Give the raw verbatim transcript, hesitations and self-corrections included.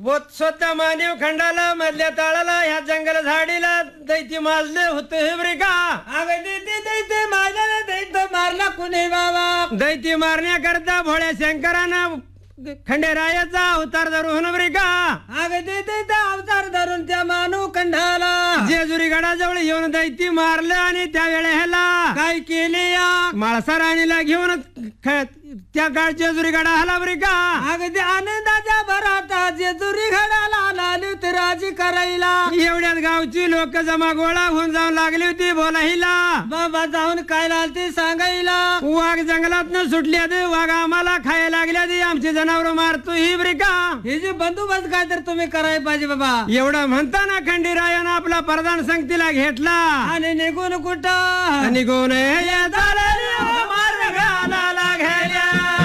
होत स्वतः मानीव खंडाला मधल्या ताळाला ह्या जंगल झाडीला दैती माजले होते हेबरे का अगं दैती दैती मारला दैत मारला कुणी बाबा दैती मारण्याकरता भोळ्या शंकरानं खंडेरायाचा अवतार धरून बरे का अगं दैत अवतार धरून त्या मानव खंडाला जेजुरी गडाजवळ येऊन दैती मारलं आणि त्या वेळेला काय केले या माळसा राणीला घेऊन त्या काळ जेजुरी गडा आला बरे का अगदी आनंदाच्या भरात जेजुरी गडाला आली होती राजी करायला एवढ्यात गावची लोक जमा गोळा होऊन जाऊन लागली होती बोलायला बाबा जाऊन काय लागते सांगायला वाघ जंगलात न सुटल्या दे वाघ आम्हाला खायला लागल्या दे आमची जनावर मारतो ही बरे का हे जे बंदोबस्त काय तर तुम्ही करायला पाहिजे बाबा एवढं म्हणताना खंडेरायानं आपला प्रधान संगतीला घेतला आणि निघून कुठं निघून